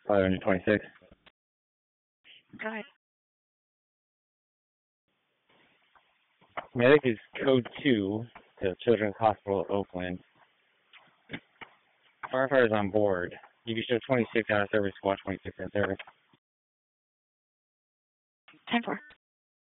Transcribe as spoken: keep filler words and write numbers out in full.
five hundred twenty-six. Go ahead. Medic is code two to Children's Hospital of Oakland. Firefighters on board. You can show twenty-six out of service, squad twenty-six out of service. ten four.